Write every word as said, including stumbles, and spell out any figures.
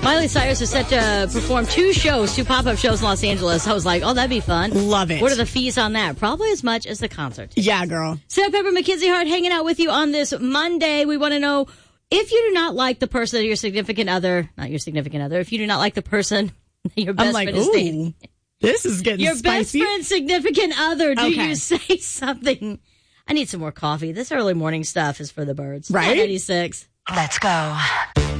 Miley Cyrus is set to perform two shows, two pop-up shows in Los Angeles. I was like, oh, that'd be fun. Love it. What are the fees on that? Probably as much as the concert. Yeah, girl. Sarah Pepper, Mackenzie Hart hanging out with you on this Monday. We want to know, if you do not like the person, your significant other, not your significant other, if you do not like the person your best I'm like, friend is ooh, dating. This is getting Your spicy. best friend's significant other, do Okay. you say something? I need some more coffee. This early morning stuff is for the birds. Right? eighty-six. Let's go.